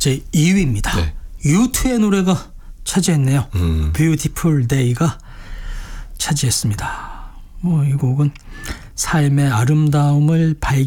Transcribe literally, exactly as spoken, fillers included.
제이 위입니다. 네. 유투의 노래가 차지했네요. 음. Beautiful Day가 차지했습니다. 뭐 이 곡은 삶의 아름다움을 발견